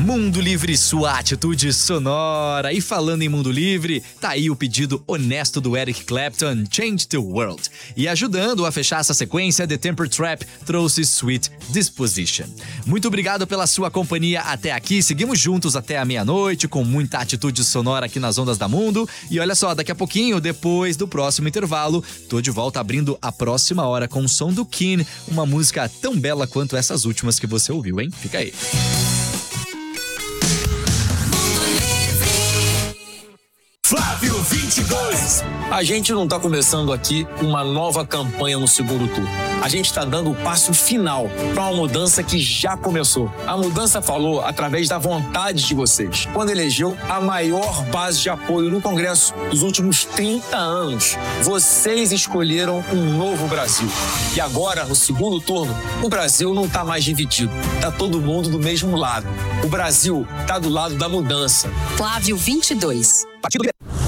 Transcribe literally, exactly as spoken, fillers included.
Mundo Livre, sua atitude sonora. E falando em Mundo Livre, tá aí o pedido honesto do Eric Clapton, Change the World. E ajudando a fechar essa sequência, The Temper Trap trouxe Sweet Disposition. Muito obrigado pela sua companhia até aqui. Seguimos juntos até a meia-noite com muita atitude sonora aqui nas Ondas da Mundo. E olha só, daqui a pouquinho, depois do próximo intervalo, tô de volta abrindo a próxima hora com o som do Keane, uma música tão bela quanto essas últimas que você ouviu, hein? Fica aí. Flávio vinte e dois. A gente não está começando aqui uma nova campanha no segundo turno. A gente está dando o passo final para uma mudança que já começou. A mudança falou através da vontade de vocês, quando elegeu a maior base de apoio no Congresso dos últimos trinta anos. Vocês escolheram um novo Brasil. E agora, no segundo turno, o Brasil não está mais dividido. Está todo mundo do mesmo lado. O Brasil está do lado da mudança. Flávio vinte e dois. Partido